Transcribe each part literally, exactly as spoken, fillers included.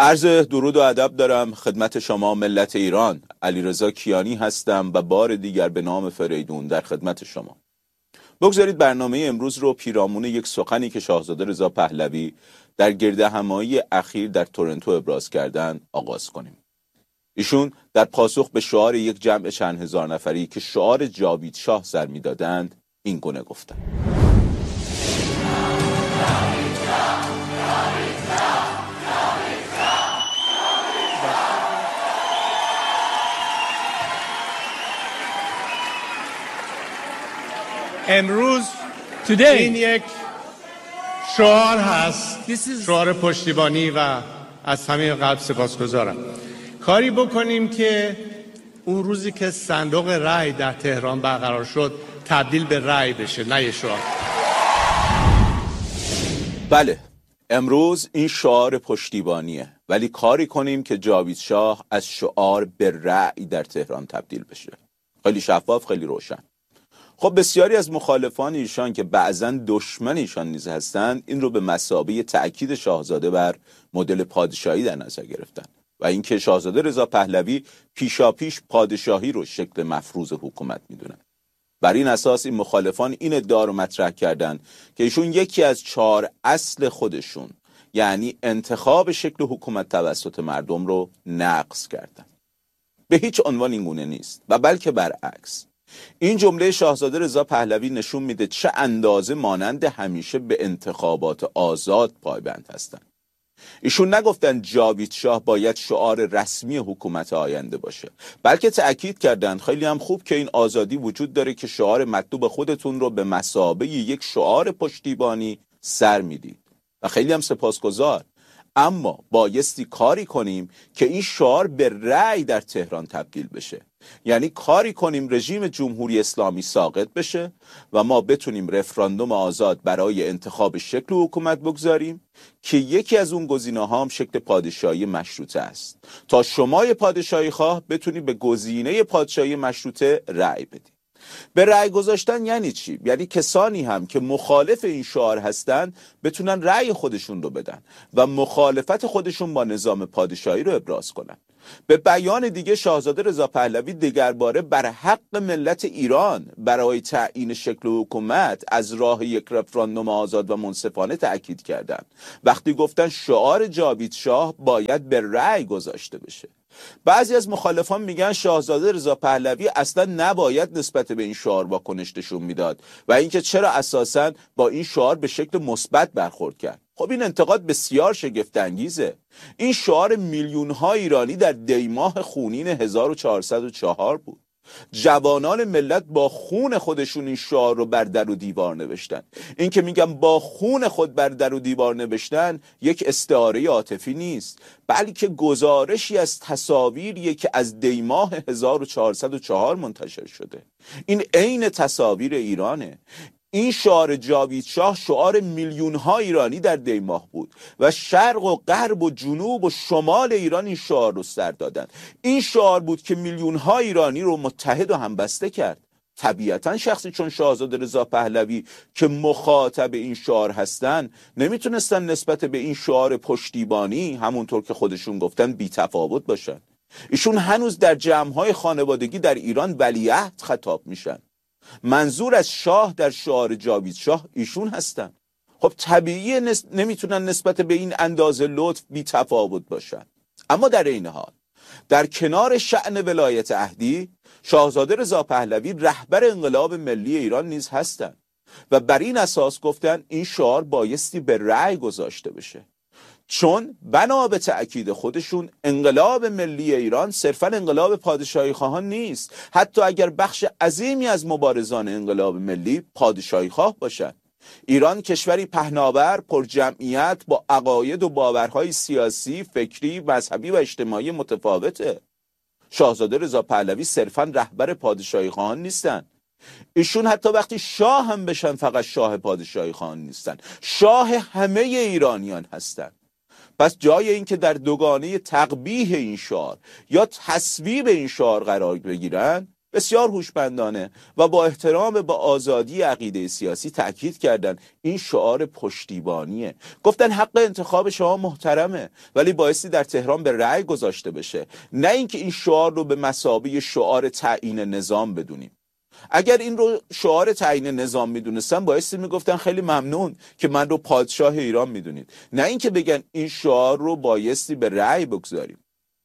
عرض درود و ادب دارم خدمت شما ملت ایران. علیرضا کیانی هستم و بار دیگر به نام فریدون در خدمت شما. بگذارید برنامه امروز رو پیرامون یک سخنی که شاهزاده رضا پهلوی در گردهمایی اخیر در تورنتو ابراز کردن آغاز کنیم. ایشون در پاسخ به شعار یک جمع چند هزار نفری که شعار جاوید شاه سر می‌دادند این گونه گفتند: امروز این یک شعار هست، شعار پشتیبانی و از همه قلب سپاسگزارم. کاری بکنیم که اون روزی که صندوق رای در تهران برقرار شد تبدیل به رای بشه، نه یه شعار. بله، امروز این شعار پشتیبانیه، ولی کاری کنیم که جاوید شاه از شعار به رای در تهران تبدیل بشه. خیلی شفاف، خیلی روشن. خب بسیاری از مخالفان ایشان که بعضاً دشمن ایشان نیز هستند این رو به مثابه تأکید شاهزاده بر مدل پادشاهی در نظر گرفتن و اینکه شاهزاده رضا پهلوی پیشاپیش پادشاهی رو شکل مفروض حکومت میدونن. بر این اساس این مخالفان این ادعا رو مطرح کردن که ایشون یکی از چهار اصل خودشون، یعنی انتخاب شکل حکومت توسط مردم، رو نقض کردن. به هیچ عنوان این گونه نیست و بلکه برعکس. این جمله شاهزاده رضا پهلوی نشون میده چه اندازه مانند همیشه به انتخابات آزاد پایبند هستند. ایشون نگفتن جاوید شاه باید شعار رسمی حکومت آینده باشه، بلکه تأکید کردند خیلی هم خوب که این آزادی وجود داره که شعار مطلوب خودتون رو به مثابه یک شعار پشتیبانی سر میدید و خیلی هم سپاسگزار، اما بایستی کاری کنیم که این شعار به رأی در تهران تبدیل بشه. یعنی کاری کنیم رژیم جمهوری اسلامی ساقط بشه و ما بتونیم رفراندوم آزاد برای انتخاب شکل حکومت بگذاریم که یکی از اون گزینه‌ها هم شکل پادشاهی مشروطه است، تا شمای پادشاهی خواه بتونی به گزینه پادشاهی مشروطه رأی بدی. به رأی گذاشتن یعنی چی؟ یعنی کسانی هم که مخالف این شعار هستن بتونن رأی خودشون رو بدن و مخالفت خودشون با نظام پادشاهی رو ابراز کنن. به بیان دیگه شاهزاده رضا پهلوی دگرباره بر حق ملت ایران برای تعیین شکل حکومت از راه یک رفراندوم آزاد و منصفانه تأکید کردند وقتی گفتن شعار جاوید شاه باید به رأی گذاشته بشه. بعضی از مخالفان میگن شاهزاده رضا پهلوی اصلا نباید نسبت به این شعار واکنش نشون میداد و اینکه چرا اساساً با این شعار به شکل مثبت برخورد کرد. خب این انتقاد بسیار شگفت انگیزه. این شعار میلیون ها ایرانی در دیماه خونین هزار و چهارصد و چهار بود. جوانان ملت با خون خودشون این شعار رو بر در و دیوار نوشتن. این که میگم با خون خود بر در و دیوار نوشتن یک استعاره عاطفی نیست، بلکه گزارشی از تصاویریه که از دیماه هزار و چهارصد و چهار منتشر شده. این عین تصاویر ایرانه. این شعار جاوید شاه شعار میلیون ها ایرانی در دیماه بود و شرق و غرب و جنوب و شمال ایران این شعار رو سر دادن. این شعار بود که میلیون ها ایرانی رو متحد و همبسته کرد. طبیعتا شخصی چون شاهزاده رضا پهلوی که مخاطب این شعار هستن نمیتونستن نسبت به این شعار پشتیبانی همونطور که خودشون گفتن بی تفاوت باشن. ایشون هنوز در جمع‌های خانوادگی در ایران ولیعهد خطاب میشن. منظور از شاه در شعار جاوید شاه ایشون هستن. خب طبیعیه نس... نمیتونن نسبت به این اندازه لطف بی تفاوت باشن. اما در این حال در کنار شأن ولایت عهدی شاهزاده رضا پهلوی رهبر انقلاب ملی ایران نیز هستند و بر این اساس گفتن این شعار بایستی به رأی گذاشته بشه، چون بنا به تأکید خودشون انقلاب ملی ایران صرفا انقلاب پادشاهی خواهان نیست، حتی اگر بخش عظیمی از مبارزان انقلاب ملی پادشاهی خواه باشند. ایران کشوری پهناور پر جمعیت با عقاید و باورهای سیاسی، فکری، مذهبی و اجتماعی متفاوته. شاهزاده رضا پهلوی صرفا رهبر پادشاهی خواهان نیستن. ایشون حتی وقتی شاه هم بشن فقط شاه پادشاهی خواهان نیستن، شاه همه ایرانیان هستن. پس جای این که در دوگانه تقبیح این شعار یا تصویب این شعار قرار بگیرن، بسیار هوشمندانه و با احترام به آزادی عقیده سیاسی تأکید کردن این شعار پشتیبانیه. گفتن حق انتخاب شما محترمه ولی بایستی در تهران به رأی گذاشته بشه، نه اینکه این شعار رو به مثابه شعار تعیین نظام بدونیم. اگر این رو شعار تعیین نظام میدونستن بایستی میگفتن خیلی ممنون که من رو پادشاه ایران میدونید، نه اینکه بگن این شعار رو بایستی به رأی بگذاریم.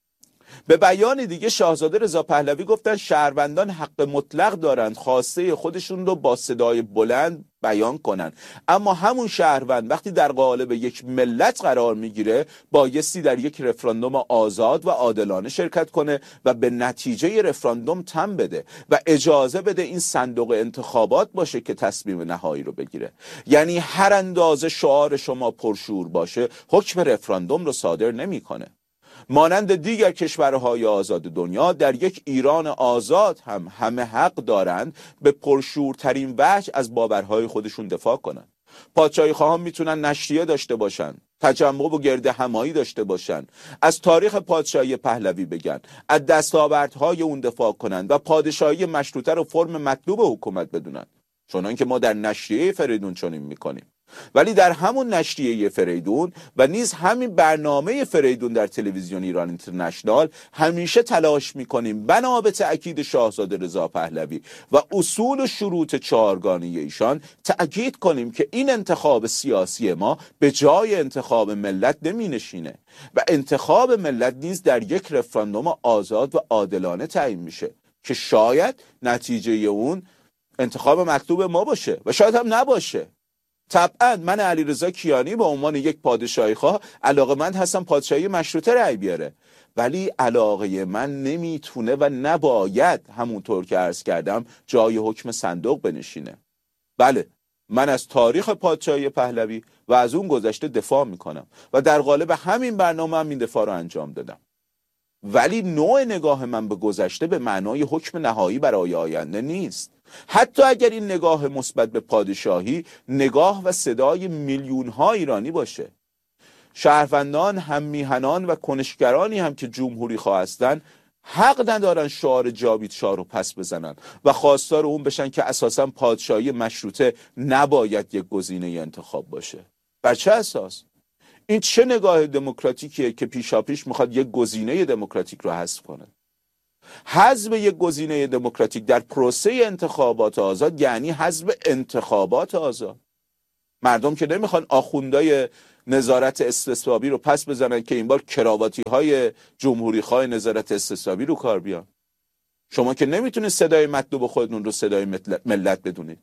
به بیان دیگه شاهزاده رضا پهلوی گفتن شهروندان حق مطلق دارند خواسته خودشون رو با صدای بلند بیان کنن، اما همون شهروند وقتی در قالب یک ملت قرار میگیره بایستی در یک رفراندوم آزاد و عادلانه شرکت کنه و به نتیجه رفراندوم تن بده و اجازه بده این صندوق انتخابات باشه که تصمیم نهایی رو بگیره. یعنی هر اندازه شعار شما پرشور باشه حکم رفراندوم رو صادر نمیکنه. مانند دیگر کشورهای آزاد دنیا در یک ایران آزاد هم همه حق دارند به پرشورترین وجه از باورهای خودشون دفاع کنند. پادشاهی خواهان میتونن نشریه داشته باشن، تجمع و گرد همایی داشته باشن، از تاریخ پادشاهی پهلوی بگن، از دستاوردهای اون دفاع کنن و پادشاهی مشروطه رو فرم مطلوب حکومت بدونن، چنان که ما در نشریه فریدون چنین میکنیم. ولی در همون نشریه فریدون و نیز همین برنامه فریدون در تلویزیون ایران اینترنشنال همیشه تلاش میکنیم بنا به تأکید شاهزاده رضا پهلوی و اصول و شروط چهارگانه ایشان تأکید کنیم که این انتخاب سیاسی ما به جای انتخاب ملت نمی نشینه و انتخاب ملت نیز در یک رفراندوم آزاد و عادلانه تعیین میشه که شاید نتیجه اون انتخاب مکتوب ما باشه و شاید هم نباشه. طبعا من علیرضا کیانی به عنوان یک پادشاهی خواه علاقه‌مند هستم پادشاهی مشروطه رأی بیاره، ولی علاقه من نمیتونه و نباید همونطور که عرض کردم جای حکم صندوق بنشینه. بله، من از تاریخ پادشاهی پهلوی و از اون گذشته دفاع میکنم و در قالب همین برنامه هم این دفاع رو انجام دادم، ولی نوع نگاه من به گذشته به معنای حکم نهایی برای آینده نیست. حتی اگر این نگاه مثبت به پادشاهی نگاه و صدای میلیون ها ایرانی باشه. شهروندان هم میهنان و کنشگرانی هم که جمهوری خواه هستن حق ندارن شعار جاوید شاه رو پس بزنن و خواستار اون بشن که اساساً پادشاهی مشروطه نباید یک گزینه انتخاب باشه. بر چه اساس؟ این چه نگاه دموکراتیکیه که پیشاپیش میخواد یک گزینه دموکراتیک رو حذف کنه؟ حذف یک گزینه دموکراتیک در پروسه انتخابات آزاد یعنی حذف انتخابات آزاد. مردم که نمیخوان آخوندای نظارت استصوابی رو پس بزنن که این بار کراواتی های جمهوری خواه نظارت استصوابی رو کار بیان. شما که نمیتونید صدای مطلوب خودتون رو صدای ملت بدونید.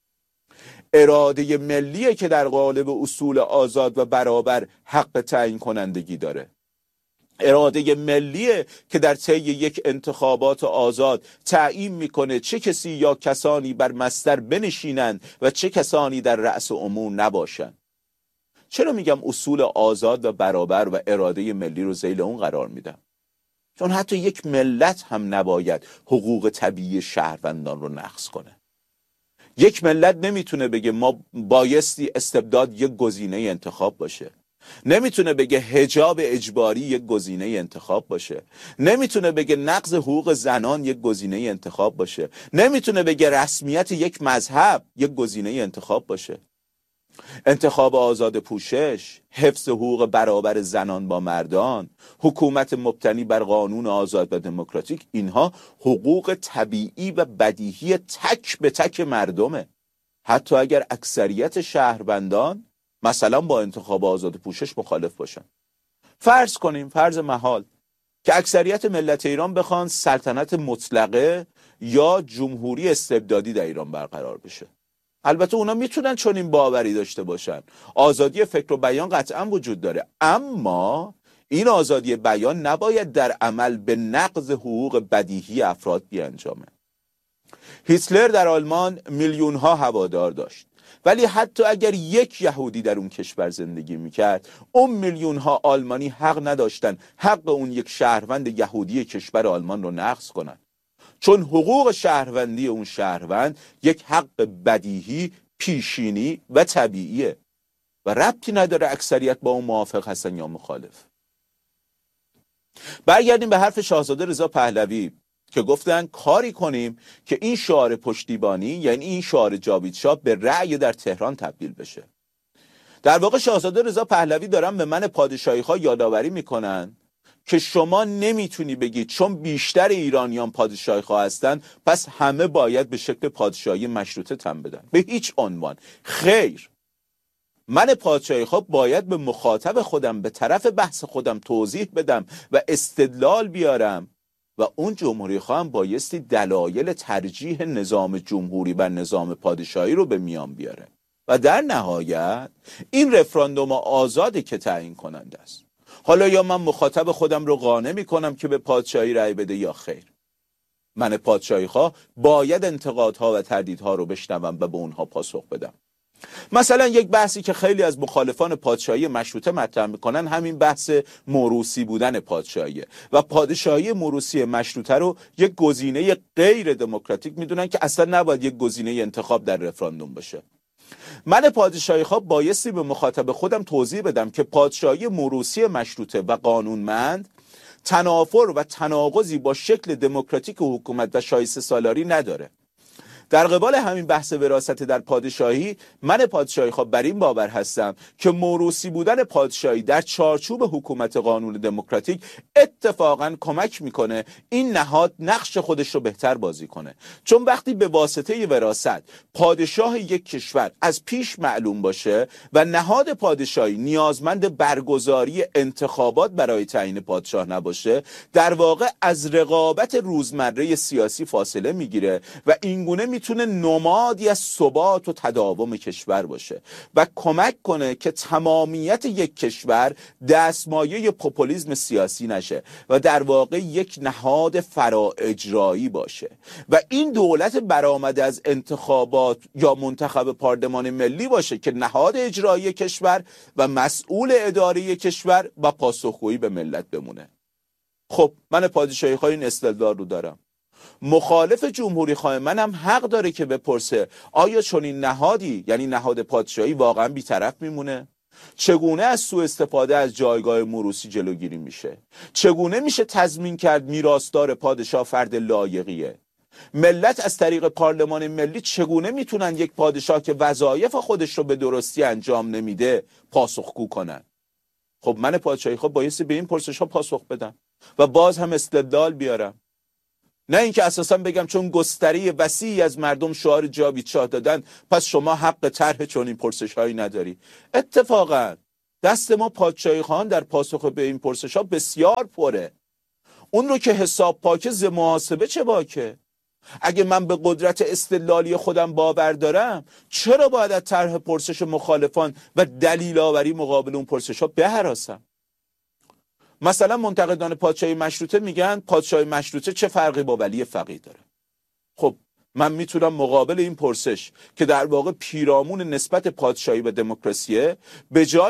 اراده ملیه که در قالب اصول آزاد و برابر حق تعیین کنندگی داره. اراده ملیه که در طی یک انتخابات آزاد تعیین میکنه چه کسی یا کسانی بر مصدر بنشینند و چه کسانی در رأس امور نباشند. چرا میگم اصول آزاد و برابر و اراده ملی رو ذیل اون قرار میدم؟ چون حتی یک ملت هم نباید حقوق طبیعی شهروندان رو نقض کنه. یک ملت نمیتونه بگه ما بایستی استبداد یک گزینه انتخاب باشه. نمیتونه بگه حجاب اجباری یک گزینه انتخاب باشه. نمیتونه بگه نقض حقوق زنان یک گزینه انتخاب باشه. نمیتونه بگه رسمیت یک مذهب یک گزینه انتخاب باشه. انتخاب آزاد پوشش، حفظ حقوق برابر زنان با مردان، حکومت مبتنی بر قانون آزاد و دموکراتیک، اینها حقوق طبیعی و بدیهی تک به تک مردمه. حتی اگر اکثریت شهروندان مثلا با انتخاب آزاد پوشش مخالف باشن. فرض کنیم، فرض محال، که اکثریت ملت ایران بخوان سلطنت مطلقه یا جمهوری استبدادی در ایران برقرار بشه. البته اونا میتونن چون این باوری داشته باشن. آزادی فکر و بیان قطعا وجود داره، اما این آزادی بیان نباید در عمل به نقض حقوق بدیهی افراد بیانجامه. هیتلر در آلمان میلیون ها هوادار داشت، ولی حتی اگر یک یهودی در اون کشور زندگی میکرد، اون میلیون ها آلمانی حق نداشتن حق اون یک شهروند یهودی کشور آلمان رو نقض کنن، چون حقوق شهروندی اون شهروند یک حق بدیهی، پیشینی و طبیعیه و ربطی نداره اکثریت با اون موافق هستن یا مخالف. برگردیم به حرف شاهزاده رضا پهلوی که گفتن کاری کنیم که این شعار پشتیبانی، یعنی این شعار جاوید شاه، به رأی در تهران تبدیل بشه. در واقع شاهزاده رضا پهلوی دارن به من پادشاهی ها یادآوری میکنن که شما نمیتونی بگی چون بیشتر ایرانیان پادشاهی ها هستن پس همه باید به شکل پادشاهی مشروطه تن بدن. به هیچ عنوان. خیر، من پادشاهی ها باید به مخاطب خودم، به طرف بحث خودم توضیح بدم و استدلال بیارم و اون جمهوری خواهم بایستی دلایل ترجیح نظام جمهوری بر نظام پادشاهی رو به میان بیاره و در نهایت این رفراندوم آزادی که تعیین کننده است. حالا یا من مخاطب خودم رو قانع میکنم که به پادشاهی رأی بده یا خیر. من پادشاهی خواه باید انتقادها و تردیدها رو بشنوم و به اونها پاسخ بدم. مثلا یک بحثی که خیلی از مخالفان پادشاهی مشروطه مطرح میکنن همین بحث موروثی بودن پادشاهیه و پادشاهی موروثی مشروطه رو یک گزینه غیر دموکراتیک میدونن که اصلا نباید یک گزینه انتخاب در رفراندوم باشه. من پادشاهی خواه بایستی به مخاطب خودم توضیح بدم که پادشاهی موروثی مشروطه و قانونمند تنافر و تناقضی با شکل دموکراتیک حکومت و شایسته سالاری نداره. در قبال همین بحث وراثت در پادشاهی، من پادشاهی خواه بر این باور هستم که موروثی بودن پادشاهی در چارچوب حکومت قانون دموکراتیک اتفاقا کمک میکنه این نهاد نقش خودش رو بهتر بازی کنه. چون وقتی به واسطه وراثت پادشاه یک کشور از پیش معلوم باشه و نهاد پادشاهی نیازمند برگزاری انتخابات برای تعیین پادشاه نباشه، در واقع از رقابت روزمره سیاسی فاصله میگیره و اینگونه می میتونه نمادی از ثبات و تداوم کشور باشه و کمک کنه که تمامیت یک کشور دستمایه پوپولیسم سیاسی نشه و در واقع یک نهاد فرا اجرایی باشه و این دولت برآمده از انتخابات یا منتخب پارلمان ملی باشه که نهاد اجرایی کشور و مسئول اداره کشور و پاسخگویی به ملت بمونه. خب من پادشاهی خواه این استدلال رو دارم. مخالف جمهوری خواه منم حق داره که بپرسه آیا چون این نهادی، یعنی نهاد پادشاهی، واقعا بی‌طرف میمونه؟ چگونه از سوء استفاده از جایگاه موروثی جلوگیری میشه؟ چگونه میشه تضمین کرد میراثدار پادشاه فرد لایقیه؟ ملت از طریق پارلمان ملی چگونه میتونن یک پادشاه که وظایف خودش رو به درستی انجام نمیده پاسخگو کنن؟ خب من پادشاهی خب بایستی به این پرسش ها پاسخ بدم و باز هم استدلال بیارم، نه اینکه اساسا بگم چون گستره وسیعی از مردم شعار جاوید شاه دادن پس شما حق طرح چون این پرسش هایی نداری. اتفاقا دست ما پادشاهی خواهان در پاسخ به این پرسش ها بسیار پره. اون رو که حساب پاکه ز محاسبه چه باکه. اگه من به قدرت استدلالی خودم باور دارم چرا باید از طرح پرسش مخالفان و دلیل آوری مقابل اون پرسش ها بهراسم؟ مثلا منتقدان پادشاهی مشروطه میگن پادشاهی مشروطه چه فرقی با ولی فقیه داره. خب من میتونم مقابل این پرسش که در واقع پیرامون نسبت پادشاهی و دموکراسیه به جای